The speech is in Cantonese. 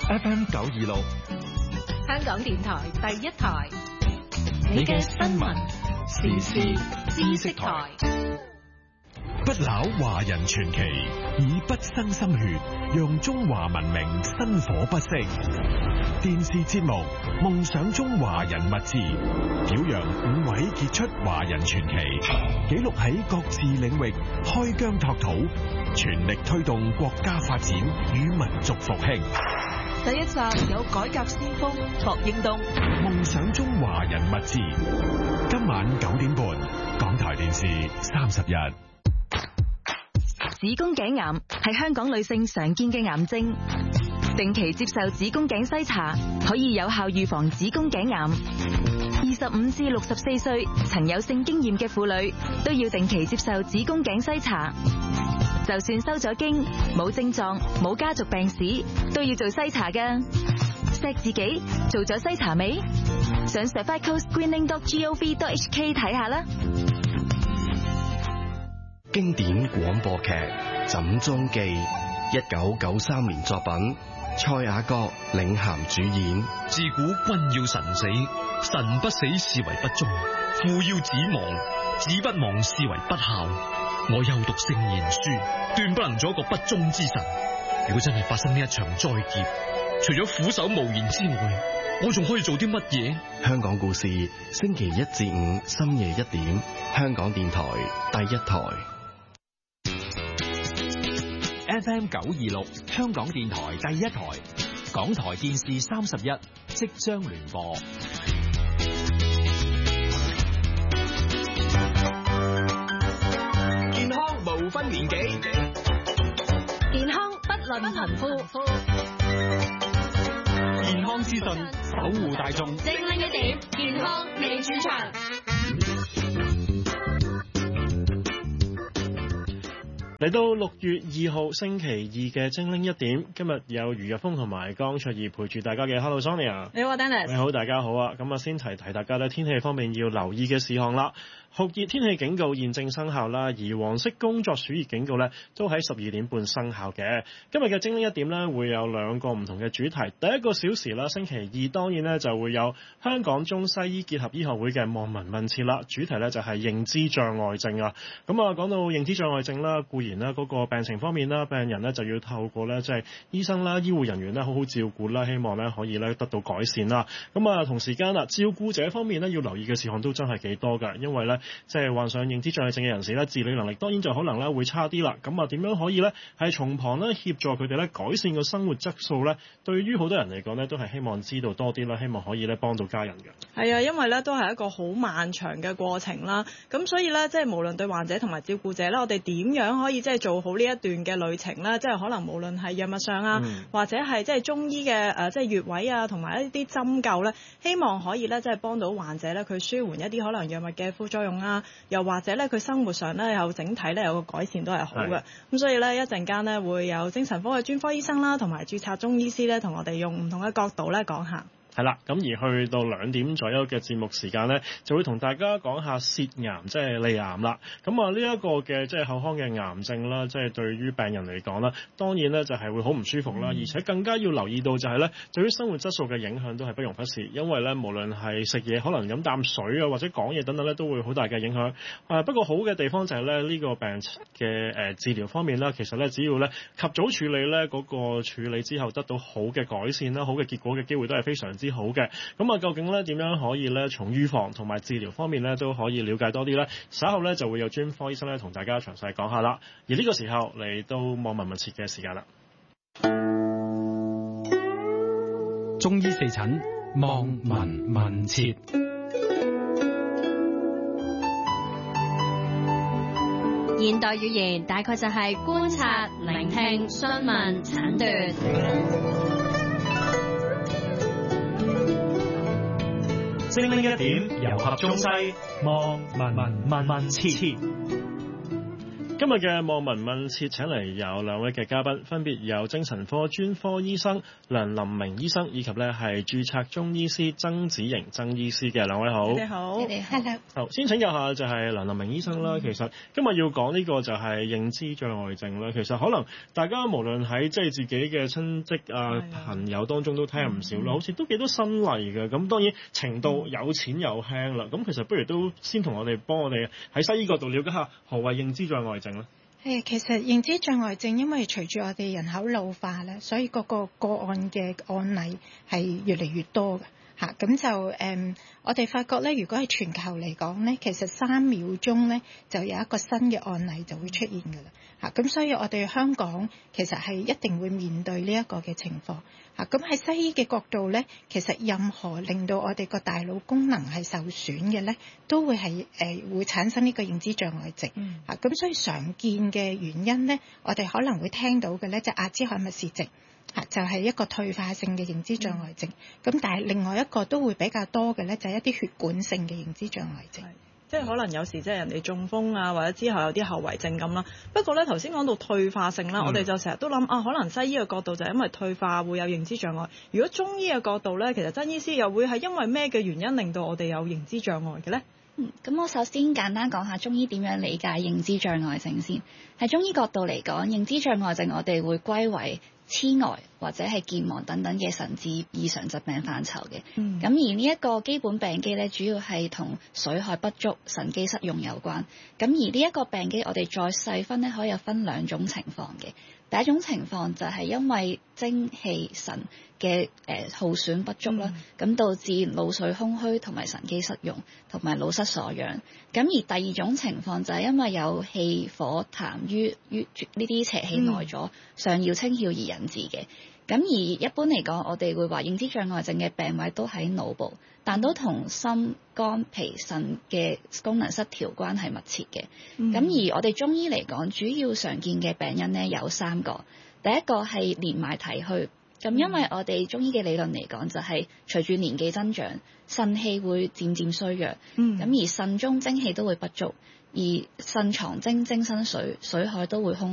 FM 926， 香港電台第一台，你嘅新聞時事知識台。 不朽華人傳奇，以畢生心血，讓中華文明薪火不息。電視節目《夢想中華人物誌》表揚5位傑出華人傳奇，記錄喺各自領域開疆拓土，全力推動國家發展與民族復興。 第一集有改革先鋒霍英東，《 夢想中華人物誌》今晚9點半，港台電視31。 子宮頸癌係香港女性常見嘅癌症，定期接受子宮頸篩查可以有效預防子宮頸癌。25至64歲曾有性經驗嘅婦女都要定期接受子宮頸篩查，就算收咗經、冇症狀、冇家族病史，都要做篩查㗎。錫自己做咗篩查未？上 cervicalscreening.gov.hk 睇下啦。 經典廣播劇《枕中記》，1993年作品，蔡雅閣領銜主演。 自古君要臣死，臣不死是為不忠；父要子亡，子不亡是為不孝。我又讀聖賢書，斷不能做一個不忠之臣。如果真係發生呢一場災劫，除咗俯首無言之外，我仲可以做啲乜嘢？ 香港故事，星期1至5深夜1點，香港電台第一台。 FM 926，香港電台第一台，港台電視31即將聯播。 健康無分年紀， 健康不論貧富， 健康資訊守護大眾， 精靈一點，健康你主場。 嚟到6月2號星期2嘅精靈一點，今日有余日峰同埋江卓儀陪住大家嘅。Hello Sonia， 你好 Dennis， 你好，大家好啊！咁啊，先提大家咧，天氣方面要留意嘅事項啦。酷熱天氣警告現正生效啦，而黃色工作暑熱警告咧都喺12點半生效嘅。今日嘅精靈一點咧會有2個唔同嘅主題。第一個小時啦，星期2當然咧就會有香港中西醫結合醫學會嘅望聞問切啦，主題咧就係認知障礙症啊。咁啊，講到認知障礙症啦，固然啦嗰個病情方面啦，病人咧就要透過咧即係醫生啦、醫護人員咧好好照顧啦，希望咧可以咧得到改善啦。咁啊，同時間啦，照顧者方面咧要留意嘅事項都真係幾多㗎，因為咧即係患上認知障礙症嘅人士咧，自理能力當然就可能咧會差啲啦。咁啊，點樣可以咧係從旁咧協助佢哋咧改善個生活質素咧？對於好多人嚟講咧，都係希望知道多啲啦，希望可以咧幫到家人嘅。 係啊，因為咧都係一個好漫長嘅過程啦。咁所以咧，即係無論對患者同埋照顧者咧，我哋點樣可以即係做好呢一段嘅旅程咧？即係可能無論係藥物上啊，或者係即係中醫嘅即係穴位啊，同埋一啲針灸咧，希望可以咧即係幫到患者咧，佢舒緩一啲可能藥物嘅副作用啊，又或者咧佢生活上咧有整體咧有個改善都係好嘅。咁所以咧一陣間咧會有精神科嘅專科醫生啦，同埋註冊中醫師咧同我哋用唔同嘅角度咧講下。 係啦，咁而去到2點左右嘅節目時間呢，就會同大家講下舌癌，即係脷癌啦。咁啊，呢一個嘅即係口腔嘅癌症啦，即係對於病人嚟講啦，當然呢就係會好唔舒服啦，而且更加要留意到就係呢，對於生活質素嘅影響都係不容忽視，因為呢無論係食嘢，可能飲啖水啊，或者講嘢等等呢，都會好大嘅影響。不過好嘅地方就係呢，呢個病嘅治療方面啦，其實呢，只要呢及早處理呢，嗰個處理之後得到好嘅改善啦，好嘅結果嘅機會都係非常之好嘅。咁啊，究竟咧點樣可以咧從預防同埋治療方面咧都可以了解多啲咧？稍後咧就會有專科醫生咧同大家詳細講下啦。而呢個時候嚟到望聞問切嘅時間啦。 中醫四診望聞問切。 現代語言大概就係觀察、聆聽、詢問、診斷。 精靈一點，糅合中西，望聞問切。 今日嘅望聞問切請嚟有兩位嘅嘉賓，分別有精神科專科醫生梁林明醫生，以及咧係註冊中醫師曾子瑩曾醫師嘅。兩位好。 你好。你好。 好，先請教下就係梁林明醫生啦。其實今日要講呢個就係認知障礙症啦。其實可能大家無論喺即係自己嘅親戚啊朋友當中都聽唔少啦，好似都幾多新例嘅。咁當然程度有淺有輕啦。咁其實不如都先同幫我哋喺西醫角度了解下何謂認知障礙症咧？ 其實認知障礙症因為隨住我哋人口老化咧，所以個案嘅案例係越嚟越多嘅嚇。咁就我哋發覺咧，如果係全球嚟講咧，其實3秒鐘咧就有一個新嘅案例就會出現㗎啦嚇。咁所以我哋香港其實係一定會面對呢一個嘅情況嚇。咁喺西醫嘅角度咧，其實任何令到我哋個大腦功能係受損嘅咧，都會係會產生呢個認知障礙症嚇。咁所以常見嘅原因咧，我哋可能會聽到嘅咧，就阿茲海默氏症嚇，就係一個退化性嘅認知障礙症。咁但係另外一個都會比較多嘅咧，就係一啲血管性嘅認知障礙症。 即係可能有時即係人哋中風啊，或者之後有啲後遺症咁啦。不過咧頭先講到退化性啦，我哋就成日都諗可能西醫嘅角度就係因為退化會有認知障礙。如果中醫嘅角度咧，其實曾醫師又會係因為咩嘅原因令到我哋有認知障礙嘅咧？ 咁我首先簡單講下中醫點樣理解認知障礙症先。喺中醫角度嚟講，認知障礙症我哋會歸為痴呆或者係健忘等等嘅神志異常疾病範疇嘅。咁而呢一個基本病機咧，主要係同水海不足、神經失用有關。咁而呢一個病機，我哋再細分咧，可以有分2種情況嘅。第一種情況就係因為精氣神嘅耗損不足啦，咁導致腦髓空虛同埋神經失用，同埋腦失所養。咁而第二種情況就係因為有氣火痰瘀呢啲邪氣內阻，上擾清竅而引致嘅。咁而一般嚟講，我哋會話認知障礙症嘅病位都喺腦部，但都同心肝脾腎嘅功能失調關係密切嘅。咁而我哋中醫嚟講，主要常見嘅病因呢有3個。第一個係年邁體虛，咁因為我哋中醫嘅理論嚟講，就係隨住年紀增長，腎氣會漸漸衰弱，咁而腎中精氣都會不足，而腎藏精，精生水，水海都會空